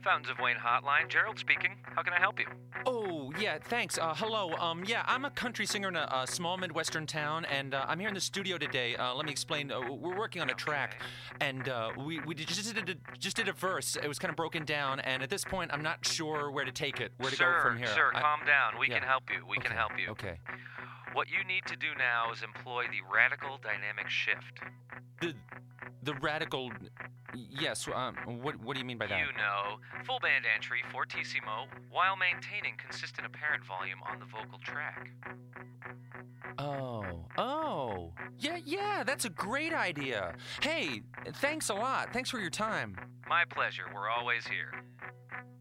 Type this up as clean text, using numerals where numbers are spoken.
Fountains of Wayne Hotline, Gerald speaking. How can I help you? Oh, yeah, thanks. Hello. Yeah, I'm a country singer in a small Midwestern town, and I'm here in the studio today. Let me explain. We're working on a track, and we just did a verse. It was kind of broken down, and at this point, I'm not sure where to take it, where to go from here. Sir, calm down. We yeah. can help you. We can Okay, help you. Okay. What you need to do now is employ the radical dynamic shift. The radical. Yes. What do you mean by that? You know, full band entry, fortissimo, while maintaining consistent apparent volume on the vocal track. Oh. Yeah, that's a great idea. Hey, thanks a lot. Thanks for your time. My pleasure. We're always here.